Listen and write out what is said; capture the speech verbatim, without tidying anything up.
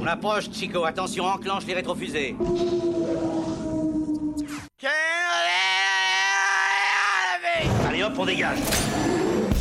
approche, Chico. Attention, enclenche les rétrofusées. Allez hop, on dégage.